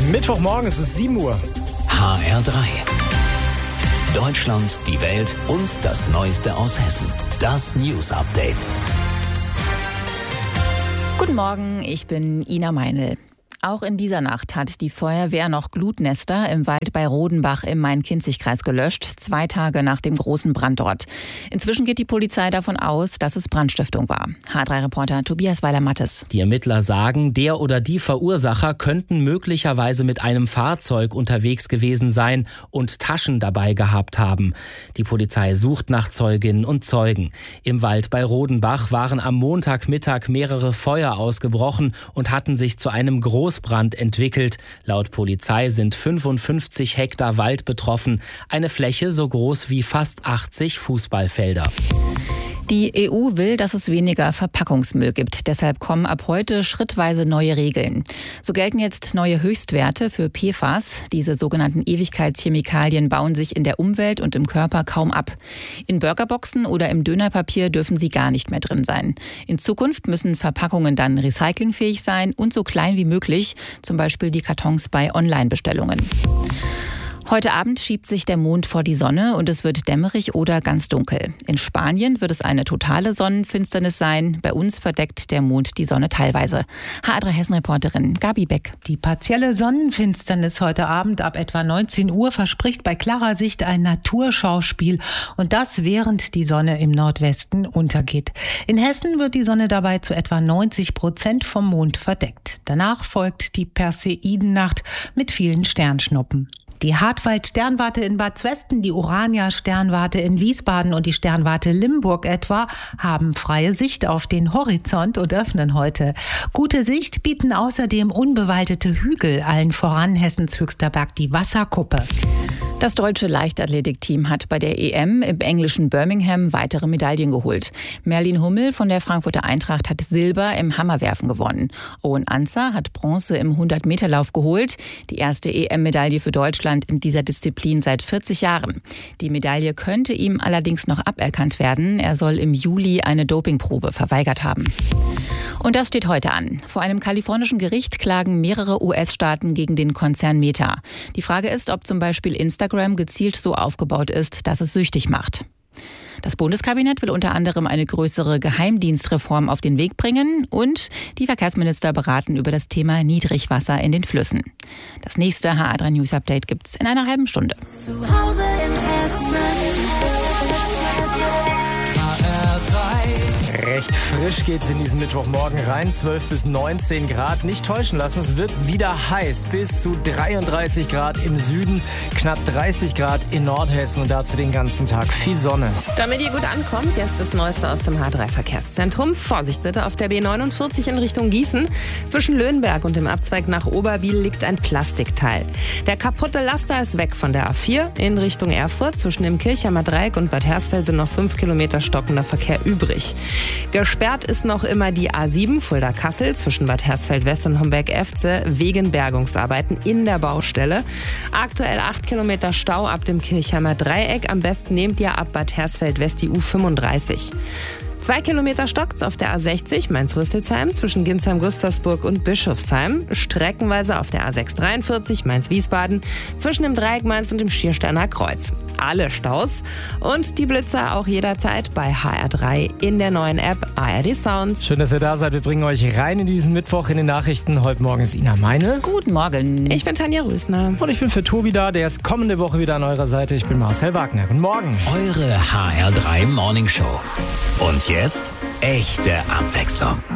Mittwochmorgen, es ist 7 Uhr. HR3. Deutschland, die Welt und das Neueste aus Hessen. Das News Update. Guten Morgen, ich bin Ina Meinl. Auch in dieser Nacht hat die Feuerwehr noch Glutnester im Wald bei Rodenbach im Main-Kinzig-Kreis gelöscht, 2 Tage nach dem großen Brand dort. Inzwischen geht die Polizei davon aus, dass es Brandstiftung war. H3-Reporter Tobias Weiler-Mattes. Die Ermittler sagen, der oder die Verursacher könnten möglicherweise mit einem Fahrzeug unterwegs gewesen sein und Taschen dabei gehabt haben. Die Polizei sucht nach Zeuginnen und Zeugen. Im Wald bei Rodenbach waren am Montagmittag mehrere Feuer ausgebrochen und hatten sich zu einem Großbrand entwickelt. Laut Polizei sind 55 Hektar Wald betroffen, eine Fläche so groß wie fast 80 Fußballfelder. Die EU will, dass es weniger Verpackungsmüll gibt. Deshalb kommen ab heute schrittweise neue Regeln. So gelten jetzt neue Höchstwerte für PFAS. Diese sogenannten Ewigkeitschemikalien bauen sich in der Umwelt und im Körper kaum ab. In Burgerboxen oder im Dönerpapier dürfen sie gar nicht mehr drin sein. In Zukunft müssen Verpackungen dann recyclingfähig sein und so klein wie möglich, zum Beispiel die Kartons bei Online-Bestellungen. Heute Abend schiebt sich der Mond vor die Sonne und es wird dämmerig oder ganz dunkel. In Spanien wird es eine totale Sonnenfinsternis sein. Bei uns verdeckt der Mond die Sonne teilweise. HR3 Hessen-Reporterin Gabi Beck. Die partielle Sonnenfinsternis heute Abend ab etwa 19 Uhr verspricht bei klarer Sicht ein Naturschauspiel. Und das, während die Sonne im Nordwesten untergeht. In Hessen wird die Sonne dabei zu etwa 90% vom Mond verdeckt. Danach folgt die Perseidennacht mit vielen Sternschnuppen. Die Hartwald-Sternwarte in Bad Zwesten, die Urania-Sternwarte in Wiesbaden und die Sternwarte Limburg etwa haben freie Sicht auf den Horizont und öffnen heute. Gute Sicht bieten außerdem unbewaldete Hügel, allen voran Hessens höchster Berg, die Wasserkuppe. Das deutsche Leichtathletikteam hat bei der EM im englischen Birmingham weitere Medaillen geholt. Merlin Hummel von der Frankfurter Eintracht hat Silber im Hammerwerfen gewonnen. Owen Anzer hat Bronze im 100-Meter-Lauf geholt. Die erste EM-Medaille für Deutschland in dieser Disziplin seit 40 Jahren. Die Medaille könnte ihm allerdings noch aberkannt werden. Er soll im Juli eine Dopingprobe verweigert haben. Und das steht heute an. Vor einem kalifornischen Gericht klagen mehrere US-Staaten gegen den Konzern Meta. Die Frage ist, ob zum Beispiel Instagram gezielt so aufgebaut ist, dass es süchtig macht. Das Bundeskabinett will unter anderem eine größere Geheimdienstreform auf den Weg bringen und die Verkehrsminister beraten über das Thema Niedrigwasser in den Flüssen. Das nächste HR3 News Update gibt's in einer halben Stunde. Zu Hause in Hessen. Recht frisch geht's in diesen Mittwochmorgen rein, 12 bis 19 Grad. Nicht täuschen lassen, es wird wieder heiß, bis zu 33 Grad im Süden, knapp 30 Grad in Nordhessen und dazu den ganzen Tag viel Sonne. Damit ihr gut ankommt, jetzt das Neueste aus dem H3-Verkehrszentrum. Vorsicht bitte auf der B49 in Richtung Gießen. Zwischen Löhnberg und dem Abzweig nach Oberbiel liegt ein Plastikteil. Der kaputte Laster ist weg von der A4 in Richtung Erfurt. Zwischen dem Kirchheimer Dreieck und Bad Hersfeld sind noch 5 Kilometer stockender Verkehr übrig. Gesperrt ist noch immer die A7 Fulda-Kassel zwischen Bad Hersfeld-West und Homberg-Efze wegen Bergungsarbeiten in der Baustelle. Aktuell 8 Kilometer Stau ab dem Kirchheimer Dreieck. Am besten nehmt ihr ab Bad Hersfeld-West die U35. 2 Kilometer stockt's auf der A60 Mainz-Rüsselsheim zwischen Ginsheim-Gustavsburg und Bischofsheim. Streckenweise auf der A643 Mainz-Wiesbaden zwischen dem Dreieck Mainz und dem Schiersteiner Kreuz. Alle Staus und die Blitzer auch jederzeit bei HR3 in der neuen App ARD Sounds. Schön, dass ihr da seid. Wir bringen euch rein in diesen Mittwoch in den Nachrichten. Heute Morgen ist Ina Meinl. Guten Morgen. Ich bin Tanja Rösner. Und ich bin für Tobi da. Der ist kommende Woche wieder an eurer Seite. Ich bin Marcel Wagner. Guten Morgen. Eure HR3 Morning Show. Und jetzt echte Abwechslung.